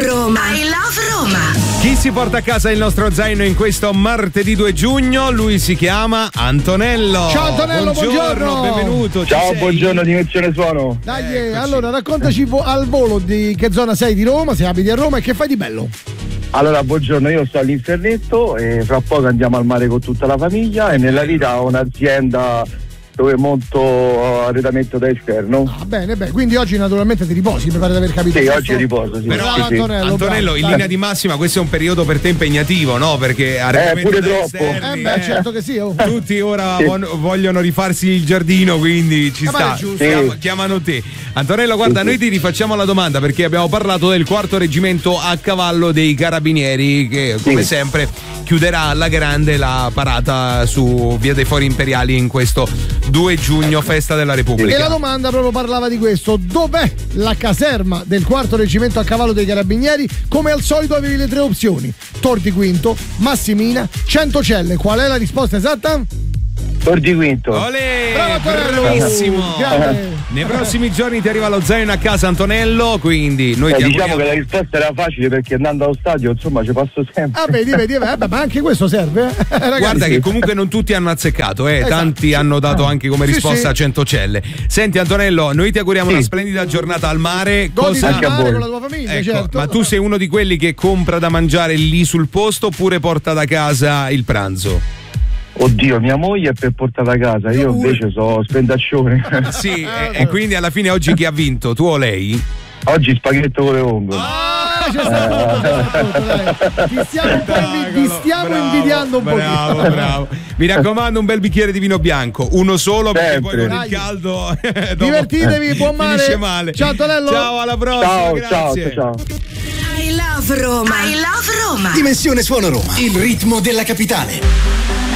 love Roma. I love Roma. Chi si porta a casa il nostro zaino in questo martedì 2 giugno? Lui si chiama Antonello. Ciao Antonello, buongiorno. Benvenuto. Ciao, buongiorno, Dimensione Suono. Dai, allora raccontaci al volo di che zona sei di Roma, se abiti a Roma e che fai di bello. Allora, buongiorno, io sto all'Infernetto e fra poco andiamo al mare con tutta la famiglia e nella vita ho un'azienda dove monto arredamento da esterno. Ah, bene, quindi oggi naturalmente ti riposi, mi pare di aver capito. Sì, giusto? oggi riposo, sì. Però sì, Antonello, bravo, in dai. linea di massima questo è un periodo per te impegnativo, no? Perché arredamento pure da troppo. esterni, Certo che sì. tutti ora Sì. vogliono rifarsi il giardino, quindi ci Ma sta. è giusto. Sì. Chiamano te. Antonello, guarda, Sì. noi ti rifacciamo la domanda perché abbiamo parlato del 4° reggimento a cavallo dei Carabinieri che, come sempre, chiuderà alla grande la parata su Via dei Fori Imperiali in questo 2 giugno, festa della Repubblica. E la domanda proprio parlava di questo: dov'è la caserma del 4° reggimento a cavallo dei Carabinieri? Come al solito avevi le 3 opzioni: Tor di Quinto, Massimina, Centocelle. Qual è la risposta esatta? Tor di Quinto. Olè, Bravo, Antonello. bravissimo. Grande. Nei prossimi giorni ti arriva lo zaino a casa, Antonello, quindi noi ti Diciamo auguriamo. che la risposta era facile perché andando allo stadio, insomma, ci passo sempre. Ah, vedi, ma anche questo serve, ragazzi. Guarda che comunque non tutti hanno azzeccato, tanti hanno dato anche come risposta a Centocelle. Senti Antonello, noi ti auguriamo una splendida giornata al mare. Goditi Anche al a mare voi. con la tua famiglia, Ecco, certo. ma tu sei uno di quelli che compra da mangiare lì sul posto oppure porta da casa il pranzo? Oddio, mia moglie è per portare a casa, io invece so spendaccione. Sì, e quindi alla fine oggi chi ha vinto? Tu o lei? Oggi spaghetto con le vongole. C'è stato dai. Ti stiamo invidiando un pochino. Bravo. Mi raccomando, un bel bicchiere di vino bianco, uno solo perché Sempre. poi con Dai. il caldo dopo Divertitevi, buon mare. finisce male. Ciao Antonello. Ciao, alla prossima, grazie. Ciao. I love Roma. I love Roma. Dimensione Suono Roma, il ritmo della capitale.